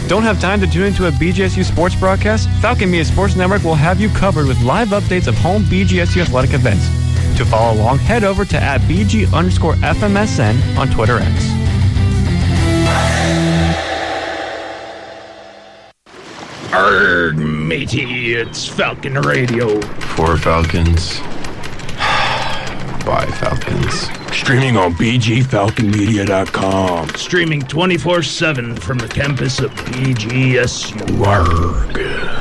Don't have time to tune into a BGSU sports broadcast? Falcon Media Sports Network will have you covered with live updates of home BGSU athletic events. To follow along, head over to @BG_FMSN on Twitter X. Arrgh, matey, it's Falcon Radio. For Falcons. By Falcons. Streaming on BGFalconMedia.com. Streaming 24/7 from the campus of BGSU. Arrgh.